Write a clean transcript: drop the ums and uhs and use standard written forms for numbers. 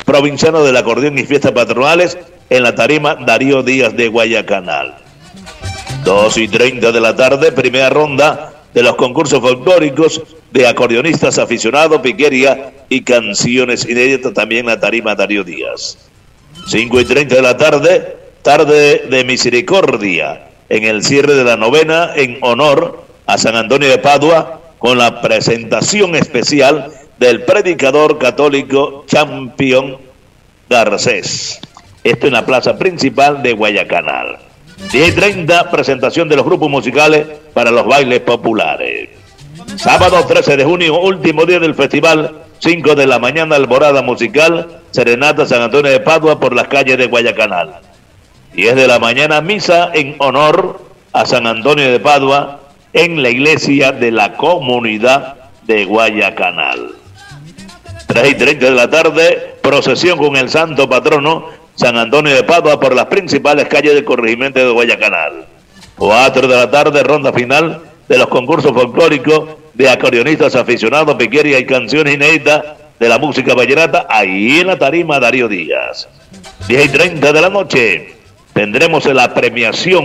provinciano del acordeón y fiestas patronales en la tarima Darío Díaz de Guayacanal. 2:30 de la tarde, primera ronda de los concursos folclóricos de acordeonistas aficionados, piquería y canciones inéditas, también en la tarima Darío Díaz. 5:30 de la tarde, tarde de misericordia, en el cierre de la novena en honor a San Antonio de Padua, con la presentación especial del predicador católico Champion Garcés. Esto en la plaza principal de Guayacanal. 10:30, presentación de los grupos musicales para los bailes populares. Sábado 13 de junio, último día del festival, 5 de la mañana, alborada musical, Serenata San Antonio de Padua por las calles de Guayacanal. 10 de la mañana, misa en honor a San Antonio de Padua en la iglesia de la comunidad de Guayacanal. 3:30 de la tarde, procesión con el santo patrono San Antonio de Padua por las principales calles del corregimiento de Guayacanal. 4 de la tarde, ronda final de los concursos folclóricos de acordeonistas aficionados, piquería y canciones inéditas de la música vallenata, ahí en la tarima Darío Díaz. 10:30 de la noche, tendremos la premiación